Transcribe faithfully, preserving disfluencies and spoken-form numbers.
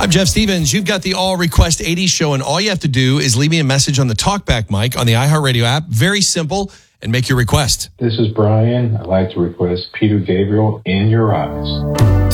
I'm Jeff Stevens. You've got the All Request eighties show, and all you have to do is leave me a message on the TalkBack mic on the iHeartRadio app. Very simple, and make your request. This is Brian. I'd like to request Peter Gabriel, In Your Eyes.